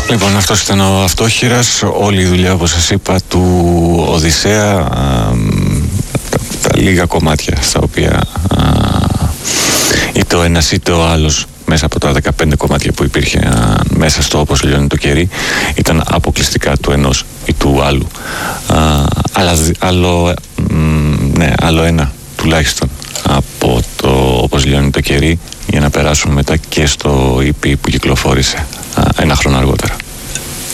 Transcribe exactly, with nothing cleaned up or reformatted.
Λοιπόν, αυτός ήταν ο Αυτόχειρας, όλη η δουλειά, όπως σας είπα, του Οδυσσέα, α, τα, τα λίγα κομμάτια στα οποία α, είτε ο ένας είτε ο άλλος μέσα από τα δεκαπέντε κομμάτια που υπήρχε α, μέσα στο «Όπως λιώνει το κερί» ήταν αποκλειστικά του ενός ή του άλλου. Α, αλλά άλλο, μ, ναι, άλλο ένα τουλάχιστον από το «Όπως λιώνει το κερί» για να περάσουμε μετά και στο ι πι που κυκλοφόρησε α, ένα χρόνο αργότερα.